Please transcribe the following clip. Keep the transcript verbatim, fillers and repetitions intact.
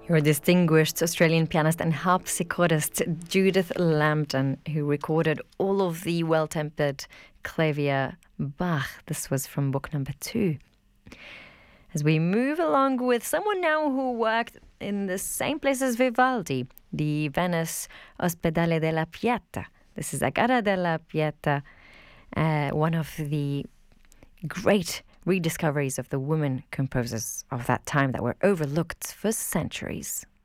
Your distinguished Australian pianist and harpsichordist Judith Lambton, who recorded all of the well-tempered clavier Bach. This was from book number two. As we move along with someone now who worked in the same place as Vivaldi, the Venice Ospedale della Pieta. This is La Gara della Pieta, uh, one of the great rediscoveries of the women composers of that time that were overlooked for centuries.